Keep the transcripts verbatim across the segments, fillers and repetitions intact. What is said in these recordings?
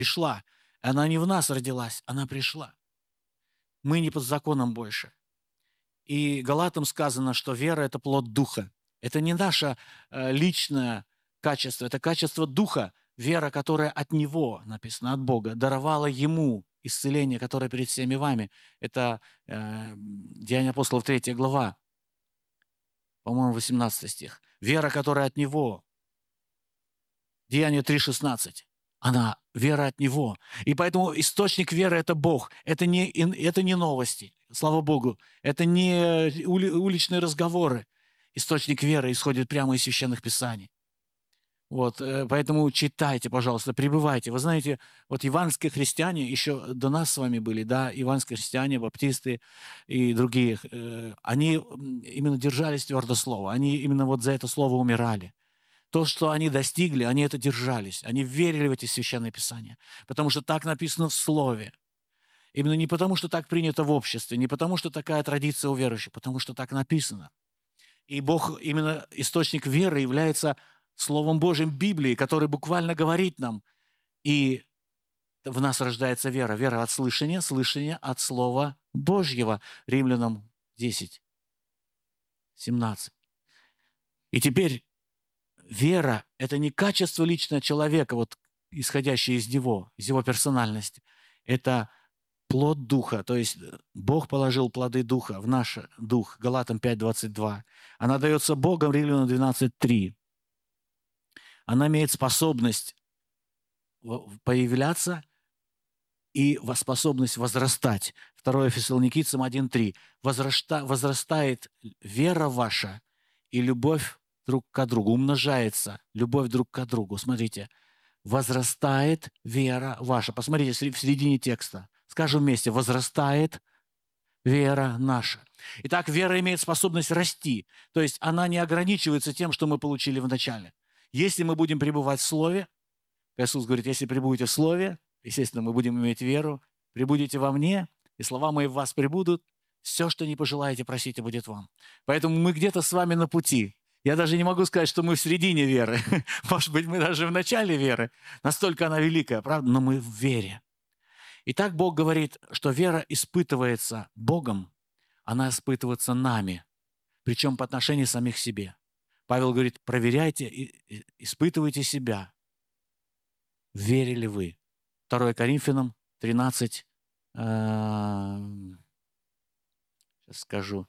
пришла. Она не в нас родилась, она пришла. Мы не под законом больше. И Галатам сказано, что вера – это плод Духа. Это не наше э, личное качество, это качество Духа. Вера, которая от Него, написано, от Бога, даровала Ему исцеление, которое перед всеми вами. Это э, Деяния апостолов, третья глава, по-моему, восемнадцатый стих. Вера, которая от Него. Деяния три шестнадцать. Она вера от Него. И поэтому источник веры – это Бог. Это не, это не новости, слава Богу. Это не ули, уличные разговоры. Источник веры исходит прямо из Священных Писаний. Вот, поэтому читайте, пожалуйста, пребывайте. Вы знаете, вот евангельские христиане еще до нас с вами были, да, евангельские христиане, баптисты и другие, они именно держались твердо слова, они именно вот за это слово умирали. То, что они достигли, они это держались, они верили в эти священные писания, потому что так написано в Слове. Именно не потому, что так принято в обществе, не потому, что такая традиция у верующих, потому что так написано. И Бог, именно источник веры, является Словом Божьим Библии, который буквально говорит нам. И в нас рождается вера. Вера от слышания, слышание от Слова Божьего. Римлянам десять, семнадцать. И теперь вера – это не качество личного человека, вот, исходящее из него, из его персональности. Это плод Духа, то есть Бог положил плоды Духа в наш дух. Галатам пять двадцать два. Она дается Богом, Римлянам двенадцать три. Она имеет способность появляться и способность возрастать. второе Фессалоникийцам один три. Возраста, возрастает вера ваша и любовь друг к другу, умножается любовь друг к другу. Смотрите, возрастает вера ваша. Посмотрите, в середине текста. Скажем вместе, возрастает вера наша. Итак, вера имеет способность расти. То есть она не ограничивается тем, что мы получили в начале. Если мы будем пребывать в Слове, Иисус говорит, если пребудете в Слове, естественно, мы будем иметь веру, пребудете во мне, и слова мои в вас пребудут, все, что не пожелаете, просите, будет вам. Поэтому мы где-то с вами на пути. Я даже не могу сказать, что мы в середине веры. Может быть, мы даже в начале веры. Настолько она великая, правда? Но мы в вере. Итак, Бог говорит, что вера испытывается Богом, она испытывается нами, причем по отношению самих к себе. Павел говорит, проверяйте, испытывайте себя. Верили вы? второе Коринфянам тринадцать, э, сейчас скажу,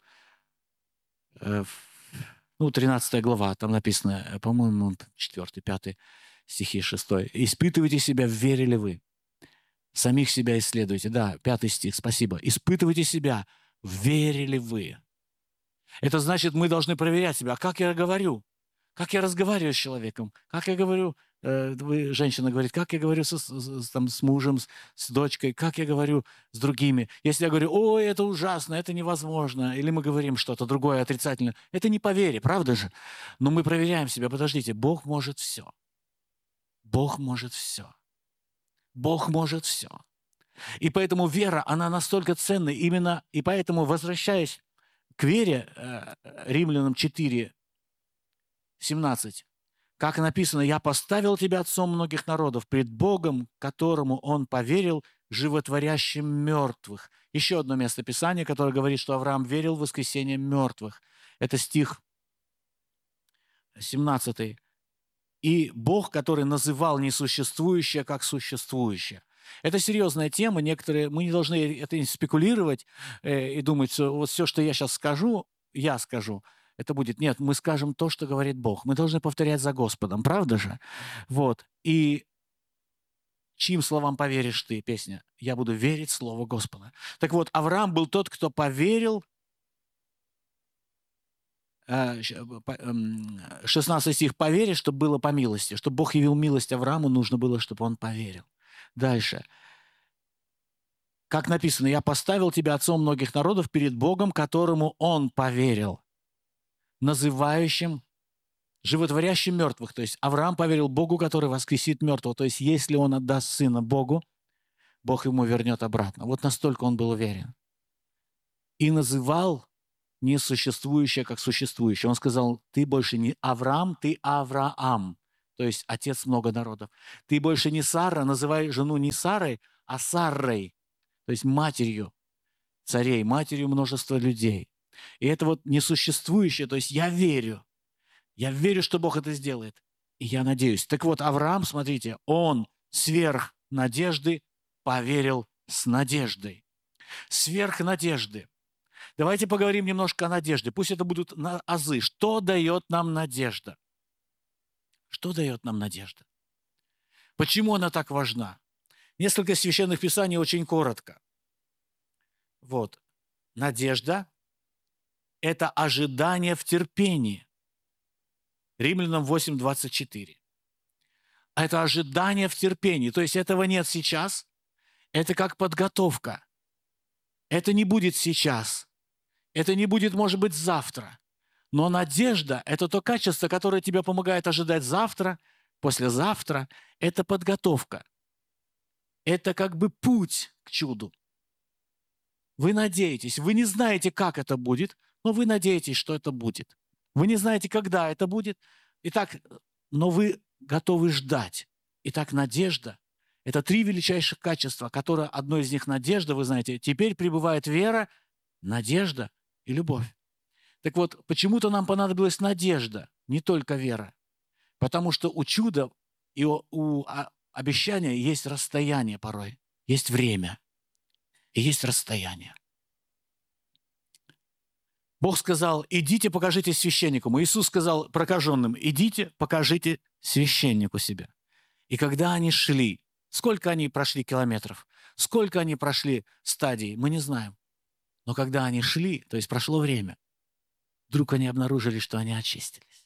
э, ну, тринадцатая глава, там написано, по-моему, четвёртый, пятый стихи, шестой. Испытывайте себя, верили вы? Самих себя исследуйте. Да, пятый стих, спасибо. Испытывайте себя, верили вы? Это значит, мы должны проверять себя. А как я говорю? Как я разговариваю с человеком? Как я говорю, э, вы, женщина говорит, как я говорю со, с, там, с мужем, с, с дочкой, как я говорю с другими? Если я говорю, ой, это ужасно, это невозможно, или мы говорим что-то другое отрицательное, это не по вере, правда же? Но мы проверяем себя. Подождите, Бог может все. Бог может все. Бог может все. И поэтому вера, она настолько ценна. Именно, и поэтому, возвращаясь к вере, э, Римлянам четыре, семнадцать. Как написано, «Я поставил тебя отцом многих народов пред Богом, которому он поверил, животворящим мертвых». Еще одно место Писания, которое говорит, что Авраам верил в воскресение мертвых. Это стих семнадцатый. «И Бог, который называл несуществующее как существующее». Это серьезная тема. Некоторые, мы не должны это спекулировать э, и думать, что вот все, что я сейчас скажу, я скажу. Это будет, нет, мы скажем то, что говорит Бог. Мы должны повторять за Господом, правда же? Вот. И чьим словам поверишь ты, песня? Я буду верить в слово Господа. Так вот, Авраам был тот, кто поверил, шестнадцатый стих, поверить, чтобы было по милости. Чтобы Бог явил милость Аврааму, нужно было, чтобы он поверил. Дальше. Как написано, «Я поставил тебя отцом многих народов перед Богом, которому он поверил, называющим, животворящим мертвых». То есть Авраам поверил Богу, который воскресит мертвого. То есть если он отдаст сына Богу, Бог ему вернет обратно. Вот настолько он был уверен. И называл несуществующее как существующее. Он сказал, ты больше не Авраам, ты Авраам. то есть отец много народов. Ты больше не Сара, называй жену не Сарой, а Саррой, то есть матерью царей, матерью множества людей. И это вот несуществующее, то есть я верю, я верю, что Бог это сделает, и я надеюсь. Так вот, Авраам, смотрите, он сверх надежды поверил с надеждой. Сверх надежды. Давайте поговорим немножко о надежде. Пусть это будут азы. Что дает нам надежда? Что дает нам надежда? Почему она так важна? Несколько священных писаний очень коротко. Вот. Надежда – это ожидание в терпении. Римлянам восемь двадцать четыре. Это ожидание в терпении. То есть этого нет сейчас. Это как подготовка. Это не будет сейчас. Это не будет, может быть, завтра. Но надежда – это то качество, которое тебе помогает ожидать завтра, послезавтра. Это подготовка. Это как бы путь к чуду. Вы надеетесь, вы не знаете, как это будет, но вы надеетесь, что это будет. Вы не знаете, когда это будет, итак, но вы готовы ждать. Итак, надежда – это три величайших качества, которые, одно из них – надежда, вы знаете. Теперь пребывает вера, надежда и любовь. Так вот, почему-то нам понадобилась надежда, не только вера. Потому что у чуда и у, у обещания есть расстояние порой, есть время и есть расстояние. Бог сказал, идите, покажите священнику. Иисус сказал прокаженным, идите, покажите священнику себя. И когда они шли, сколько они прошли километров, сколько они прошли стадий, мы не знаем. Но когда они шли, то есть прошло время, вдруг они обнаружили, что они очистились.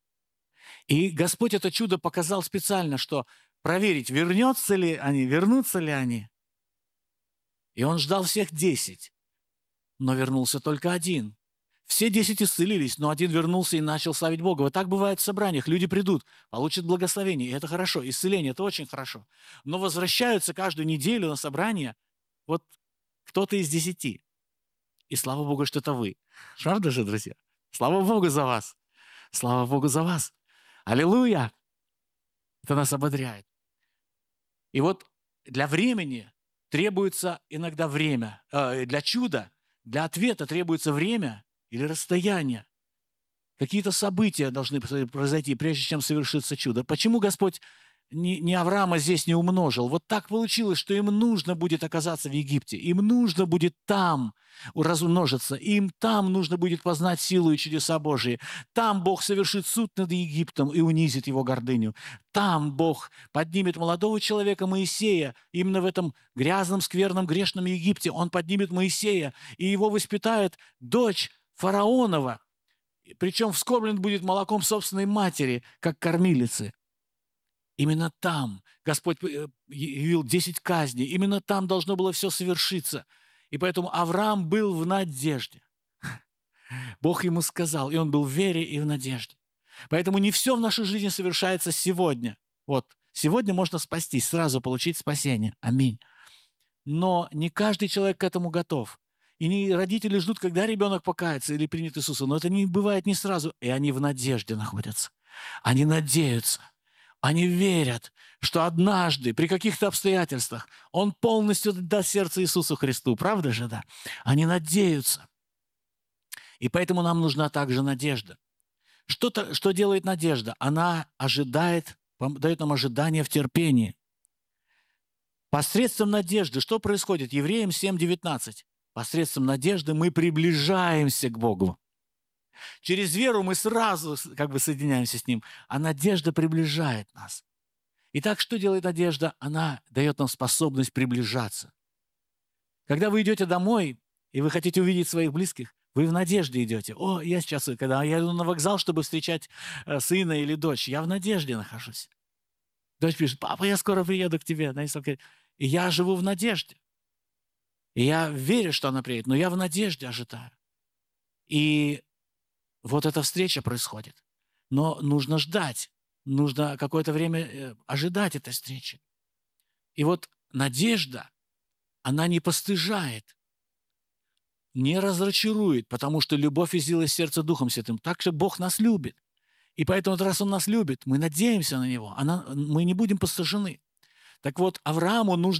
И Господь это чудо показал специально, что проверить, вернется ли они, вернутся ли они. И он ждал всех десять, но вернулся только один. Все десять исцелились, но один вернулся и начал славить Бога. Вот так бывает в собраниях. Люди придут, получат благословение, и это хорошо. Исцеление – это очень хорошо. Но возвращаются каждую неделю на собрание вот кто-то из десяти. И слава Богу, что это вы. Правда же, друзья? Слава Богу за вас. Слава Богу за вас. Аллилуйя! Это нас ободряет. И вот для времени требуется иногда время. Э, для чуда, для ответа требуется время или расстояние. Какие-то события должны произойти, прежде чем совершится чудо. Почему Господь ни, ни Авраама здесь не умножил? Вот так получилось, что им нужно будет оказаться в Египте. Им нужно будет там размножиться. Им там нужно будет познать силу и чудеса Божии. Там Бог совершит суд над Египтом и унизит его гордыню. Там Бог поднимет молодого человека Моисея. Именно в этом грязном, скверном, грешном Египте Он поднимет Моисея, и его воспитает дочь фараонова. Причем вскормлен будет молоком собственной матери, как кормилицы. Именно там Господь явил десять казней. Именно там должно было все совершиться. И поэтому Авраам был в надежде. Бог ему сказал, и он был в вере и в надежде. Поэтому не все в нашей жизни совершается сегодня. Вот, сегодня можно спастись, сразу получить спасение. Аминь. Но не каждый человек к этому готов. И не родители ждут, когда ребенок покается или примет Иисуса. Но это не бывает не сразу. И они в надежде находятся. Они надеются. Они верят, что однажды, при каких-то обстоятельствах, Он полностью даст сердце Иисусу Христу. Правда же, да? Они надеются. И поэтому нам нужна также надежда. Что-то, что делает надежда? Она ожидает, дает нам ожидание в терпении. Посредством надежды что происходит? Евреям семь девятнадцать. Посредством надежды мы приближаемся к Богу. Через веру мы сразу как бы соединяемся с Ним, а надежда приближает нас. Итак, что делает надежда? Она дает нам способность приближаться. Когда вы идете домой, и вы хотите увидеть своих близких, вы в надежде идете. О, я сейчас, когда я иду на вокзал, чтобы встречать э, сына или дочь, я в надежде нахожусь. Дочь пишет, папа, я скоро приеду к тебе. И я живу в надежде. И я верю, что она приедет, но я в надежде ожидаю. И вот эта встреча происходит. Но нужно ждать. Нужно какое-то время ожидать этой встречи. И вот надежда, она не постыжает, не разочарует, потому что любовь излилась в сердце Духом Святым. Так что Бог нас любит. И поэтому, раз Он нас любит, мы надеемся на Него, она, мы не будем посажены. Так вот, Аврааму нужно